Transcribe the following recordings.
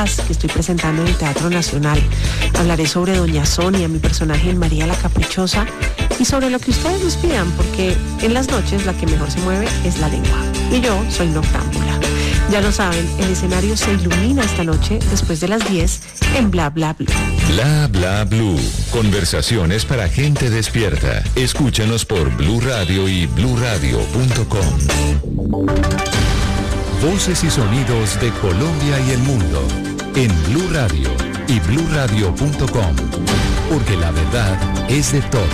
que estoy presentando en el Teatro Nacional. Hablaré sobre Doña Sonia, mi personaje en María la Caprichosa, y sobre lo que ustedes nos pidan, porque en las noches la que mejor se mueve es la lengua. Y yo soy noctámbula. Ya lo saben, el escenario se ilumina esta noche después de las 10 en Bla Bla Blue. Bla Bla Blue. Conversaciones para gente despierta. Escúchanos por Blue Radio y bluradio.com. Voces y sonidos de Colombia y el mundo en Blue Radio y bluradio.com, porque la verdad es de todos.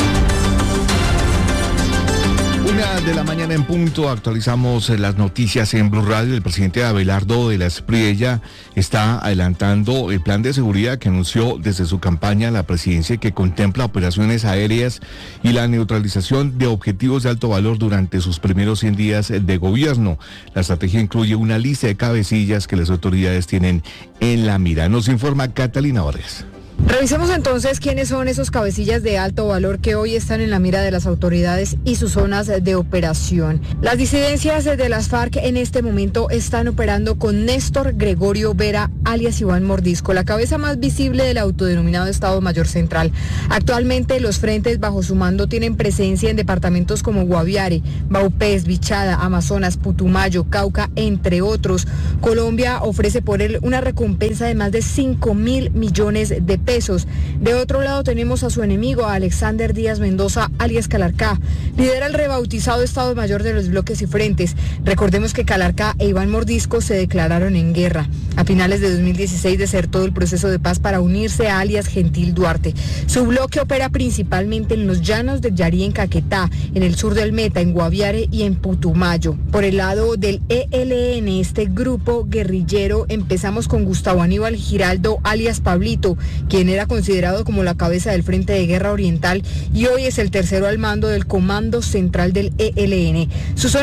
1:00 a.m. en punto, actualizamos las noticias en Blue Radio. El presidente Abelardo de la Espriella está adelantando el plan de seguridad que anunció desde su campaña la presidencia, que contempla operaciones aéreas y la neutralización de objetivos de alto valor durante sus primeros 100 días de gobierno. La estrategia incluye una lista de cabecillas que las autoridades tienen en la mira. Nos informa Catalina Ores. Revisemos entonces quiénes son esos cabecillas de alto valor que hoy están en la mira de las autoridades y sus zonas de operación. Las disidencias de las FARC en este momento están operando con Néstor Gregorio Vera, alias Iván Mordisco, la cabeza más visible del autodenominado Estado Mayor Central. Actualmente los frentes bajo su mando tienen presencia en departamentos como Guaviare, Vaupés, Bichada, Amazonas, Putumayo, Cauca, entre otros. Colombia ofrece por él una recompensa de más de 5.000 millones de pesos. De otro lado tenemos a su enemigo, a Alexander Díaz Mendoza, alias Calarcá. Lidera el rebautizado Estado Mayor de los Bloques y Frentes. Recordemos que Calarcá e Iván Mordisco se declararon en guerra. A finales de 2016 desertó el proceso de paz para unirse a alias Gentil Duarte. Su bloque opera principalmente en los llanos de Yarí, en Caquetá, en el sur del Meta, en Guaviare y en Putumayo. Por el lado del ELN, este grupo guerrillero, empezamos con Gustavo Aníbal Giraldo, alias Pablito, quien era considerado como la cabeza del Frente de Guerra Oriental y hoy es el tercero al mando del Comando Central del ELN. Su zona